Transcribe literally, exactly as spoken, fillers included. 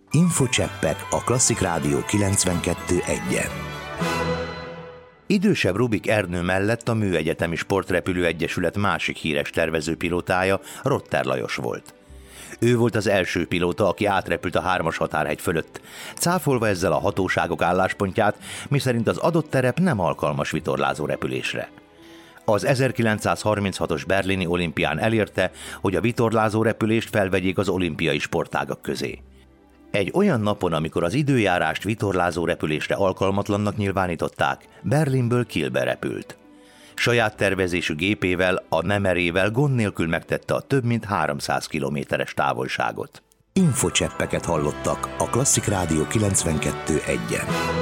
Infocseppek a Klasszik Rádió kilencvenkettő egyen. Idősebb Rubik Ernő mellett a Műegyetemi Sportrepülő Egyesület másik híres tervezőpilótája Rotter Lajos volt. Ő volt az első pilóta, aki átrepült a hármas határhegy fölött, cáfolva ezzel a hatóságok álláspontját, miszerint az adott terep nem alkalmas vitorlázó repülésre. Az ezerkilencszázharminchatos berlini olimpián elérte, hogy a vitorlázó repülést felvegyék az olimpiai sportágak közé. Egy olyan napon, amikor az időjárást vitorlázó repülésre alkalmatlannak nyilvánították, Berlinből Kielbe repült. Saját tervezésű gépével, a Memerével gond nélkül megtette a több mint háromszáz kilométeres távolságot. Infocseppeket hallottak a Klasszik Rádió kilencvenkettő egyen.